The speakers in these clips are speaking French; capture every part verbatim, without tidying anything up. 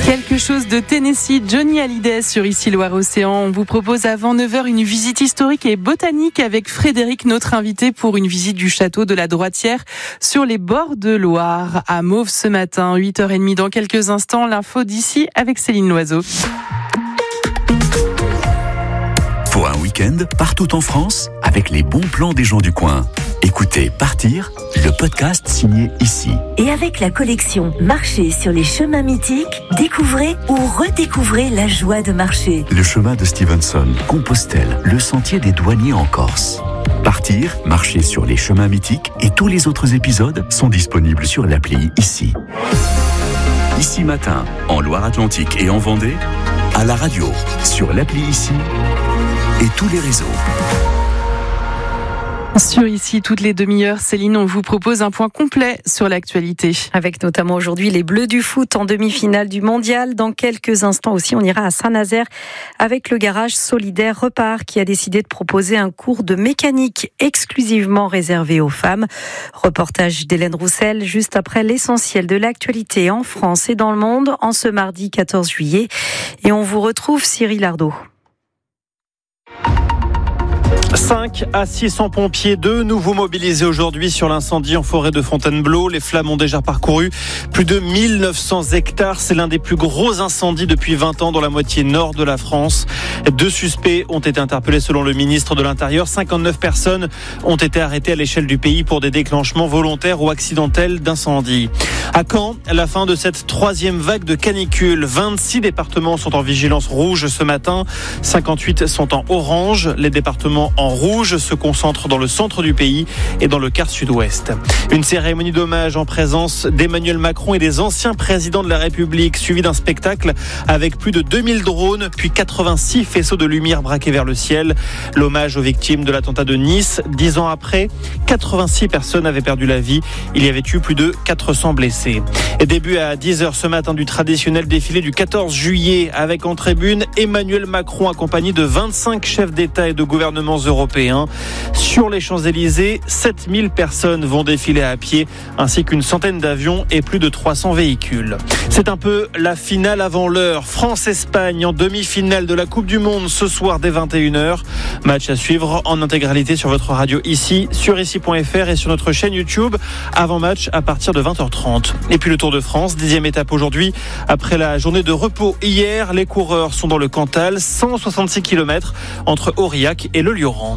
Quelque chose de Tennessee, Johnny Hallyday sur Ici Loire-Océan. On vous propose avant neuf heures une visite historique et botanique avec Frédéric, notre invité, pour une visite du château de la Droitière sur les bords de Loire à Mauves ce matin, huit heures trente. Dans quelques instants, l'info d'ici avec Céline Loiseau. Pour un week-end partout en France avec les bons plans des gens du coin. Écoutez Partir, le podcast signé Ici. Et avec la collection Marcher sur les chemins mythiques, découvrez ou redécouvrez la joie de marcher. Le chemin de Stevenson, Compostelle, le sentier des douaniers en Corse. Partir, marcher sur les chemins mythiques et tous les autres épisodes sont disponibles sur l'appli Ici. Ici Matin, en Loire-Atlantique et en Vendée, à la radio, sur l'appli Ici et tous les réseaux. Sur Ici, toutes les demi-heures, Céline, on vous propose un point complet sur l'actualité. Avec notamment aujourd'hui les Bleus du foot en demi-finale du mondial. Dans quelques instants aussi, on ira à Saint-Nazaire avec le garage solidaire Repart qui a décidé de proposer un cours de mécanique exclusivement réservé aux femmes. Reportage d'Hélène Roussel juste après l'essentiel de l'actualité en France et dans le monde en ce mardi quatorze juillet. Et on vous retrouve Cyril Ardo. cinq à six cents pompiers, de nouveau mobilisés aujourd'hui sur l'incendie en forêt de Fontainebleau. Les flammes ont déjà parcouru plus de mille neuf cents hectares. C'est l'un des plus gros incendies depuis vingt ans dans la moitié nord de la France. Deux suspects ont été interpellés selon le ministre de l'Intérieur. cinquante-neuf personnes ont été arrêtées à l'échelle du pays pour des déclenchements volontaires ou accidentels d'incendie. À Caen, la fin de cette troisième vague de canicule. vingt-six départements sont en vigilance rouge ce matin. cinquante-huit sont en orange. Les départements en rouge se concentrent dans le centre du pays et dans le quart sud-ouest. Une cérémonie d'hommage en présence d'Emmanuel Macron et des anciens présidents de la République, suivie d'un spectacle avec plus de deux mille drones, puis quatre-vingt-six faisceaux de lumière braqués vers le ciel. L'hommage aux victimes de l'attentat de Nice. Dix ans après, quatre-vingt-six personnes avaient perdu la vie. Il y avait eu plus de quatre cents blessés. Et début à dix heures ce matin du traditionnel défilé du quatorze juillet avec en tribune Emmanuel Macron accompagné de vingt-cinq chefs d'État et de gouvernements européens. Sur les Champs-Élysées, sept mille personnes vont défiler à pied ainsi qu'une centaine d'avions et plus de trois cents véhicules. C'est un peu la finale avant l'heure. France-Espagne en demi-finale de la Coupe du Monde ce soir dès vingt et une heures. Match à suivre en intégralité sur votre radio Ici, sur ici point f r et sur notre chaîne YouTube. Avant match à partir de vingt heures trente. Et puis le Tour de France, dixième étape aujourd'hui. Après la journée de repos hier, les coureurs sont dans le Cantal, cent soixante-six kilomètres entre Aurillac et le Lioran.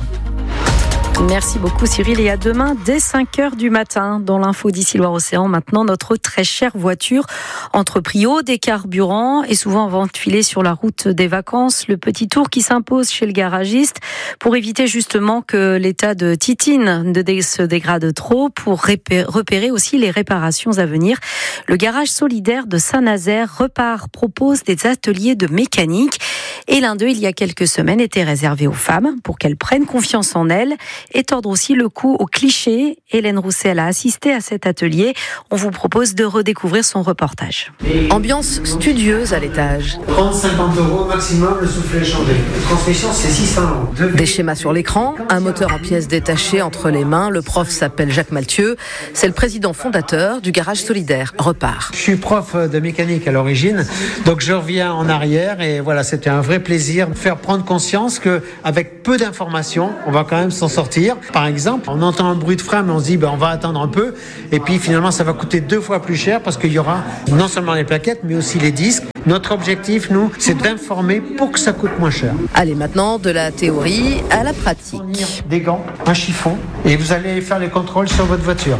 Merci beaucoup Cyril et à demain dès cinq heures du matin dans l'info d'Ici Loire-Océan. Maintenant notre très chère voiture entre prix haut des carburants et souvent avant de filer sur la route des vacances. Le petit tour qui s'impose chez le garagiste pour éviter justement que l'état de titine se dégrade trop, pour repérer aussi les réparations à venir. Le garage solidaire de Saint-Nazaire Repart propose des ateliers de mécanique et l'un d'eux il y a quelques semaines était réservé aux femmes pour qu'elles prennent confiance en elles et tordre aussi le cou aux clichés. Hélène Roussel a assisté à cet atelier. On vous propose de redécouvrir son reportage. Ambiance studieuse à l'étage. trente à cinquante euros maximum, le soufflet changé. La transmission, c'est six cents euros. Des schémas sur l'écran, un moteur en pièces détachées entre les mains. Le prof s'appelle Jacques Malthieu. C'est le président fondateur du garage solidaire Repart. Je suis prof de mécanique à l'origine, donc je reviens en arrière et voilà, c'était un vrai plaisir de faire prendre conscience qu'avec peu d'informations, on va quand même s'en sortir. Par exemple, on entend un bruit de frein, mais on se dit ben, on va attendre un peu. Et puis finalement, ça va coûter deux fois plus cher parce qu'il y aura non seulement les plaquettes, mais aussi les disques. Notre objectif, nous, c'est d'informer pour que ça coûte moins cher. Allez, maintenant, de la théorie à la pratique. Des gants, un chiffon, et vous allez faire les contrôles sur votre voiture.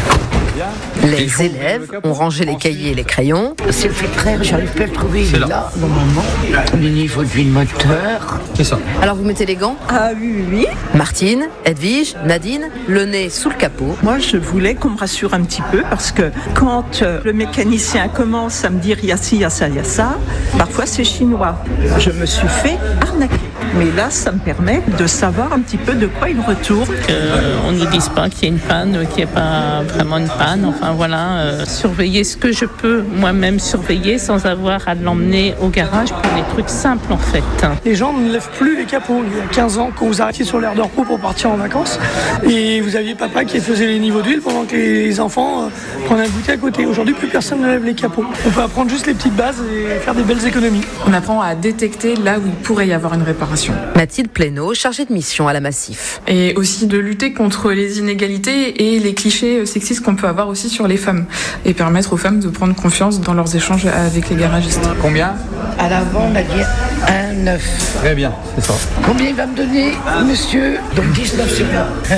Les élèves ont rangé les cahiers et les crayons. C'est le filtreur, j'arrive pas à le trouver. Il est là, là normalement. Le niveau d'huile moteur. C'est ça. Alors vous mettez les gants ? Ah oui, oui. Martine, Edwige, Nadine, le nez sous le capot. Moi, je voulais qu'on me rassure un petit peu parce que quand euh, le mécanicien commence à me dire il y a ci, il y a ça, il y a ça, parfois c'est chinois. Je me suis fait arnaquer. Mais là, ça me permet de savoir un petit peu de quoi il retourne. On ne dise pas qu'il y a une panne, qu'il n'y a pas vraiment une panne. Enfin voilà, euh, surveiller ce que je peux moi-même surveiller sans avoir à l'emmener au garage pour des trucs simples en fait. Les gens ne lèvent plus les capots. Il y a quinze ans, quand vous arrêtiez sur l'aire de repos pour partir en vacances, et vous aviez papa qui faisait les niveaux d'huile pendant que les enfants euh, prenaient un goûter à côté. Aujourd'hui, plus personne ne lève les capots. On peut apprendre juste les petites bases et faire des belles économies. On apprend à détecter là où il pourrait y avoir une réparation. Mathilde Plénaud, chargée de mission à la Massif. Et aussi de lutter contre les inégalités et les clichés sexistes qu'on peut avoir aussi sur les femmes. Et permettre aux femmes de prendre confiance dans leurs échanges avec les garagistes. Combien ? À l'avant, on a dit un neuf. Très bien, c'est ça. Combien il va me donner, monsieur ? Donc dix-neuf sur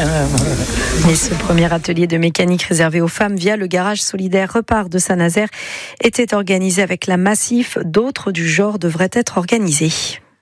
vingt. Et ce premier atelier de mécanique réservé aux femmes via le garage solidaire Repart de Saint-Nazaire était organisé avec la Massif. D'autres du genre devraient être organisés.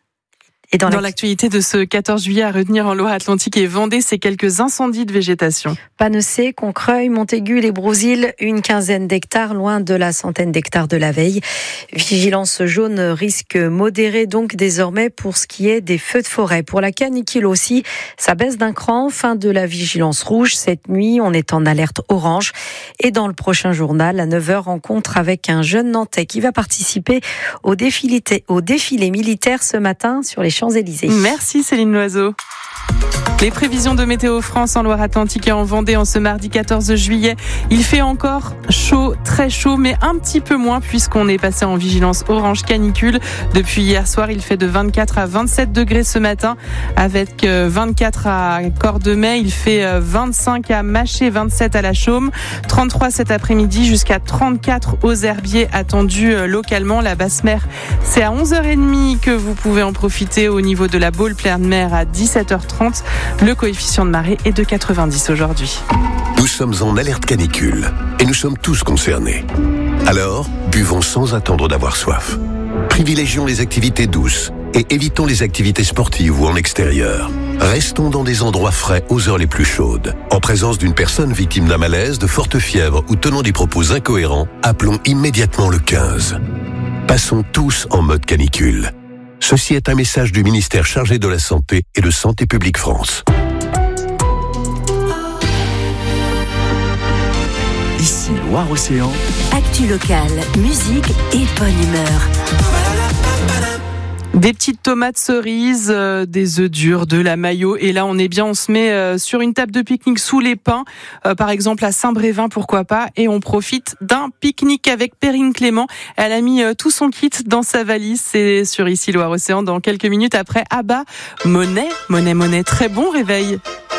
Et dans, dans l'actualité de ce quatorze juillet à retenir en Loire-Atlantique et Vendée, c'est quelques incendies de végétation. Panecé, Concreuil, Montaigu, les Brousilles, une quinzaine d'hectares, loin de la centaine d'hectares de la veille. Vigilance jaune, risque modéré donc désormais pour ce qui est des feux de forêt. Pour la canicule aussi, ça baisse d'un cran. Fin de la vigilance rouge. Cette nuit, on est en alerte orange. Et dans le prochain journal, à neuf heures, rencontre avec un jeune Nantais qui va participer au défilé, au défilé militaire ce matin sur les Champs-Élysées. Merci Céline Loiseau. Les prévisions de Météo France en Loire-Atlantique et en Vendée en ce mardi quatorze juillet. Il fait encore chaud, très chaud, mais un petit peu moins puisqu'on est passé en vigilance orange canicule. Depuis hier soir, il fait de vingt-quatre à vingt-sept degrés ce matin avec vingt-quatre à Cordemais. Il fait vingt-cinq à Maché, vingt-sept à La Chaume, trente-trois cet après-midi jusqu'à trente-quatre aux Herbiers attendus localement. La basse mer, c'est à onze heures trente que vous pouvez en profiter au niveau de la Baule pleine mer à dix-sept heures trente. Le coefficient de marée est de quatre-vingt-dix aujourd'hui. Nous sommes en alerte canicule et nous sommes tous concernés. Alors, buvons sans attendre d'avoir soif. Privilégions les activités douces et évitons les activités sportives ou en extérieur. Restons dans des endroits frais aux heures les plus chaudes. En présence d'une personne victime d'un malaise, de forte fièvre ou tenant des propos incohérents, appelons immédiatement le quinze. Passons tous en mode canicule. Ceci est un message du ministère chargé de la Santé et de Santé publique France. Ici Loire-Océan. Actu locale, musique et bonne humeur. Des petites tomates cerises, euh, des œufs durs, de la mayo. Et là, on est bien, on se met euh, sur une table de pique-nique sous les pins, euh, par exemple à Saint-Brévin, pourquoi pas. Et on profite d'un pique-nique avec Perrine Clément. Elle a mis euh, tout son kit dans sa valise. C'est sur Ici Loire-Océan dans quelques minutes après Abba. Monet, Monet, Monet. Très bon réveil.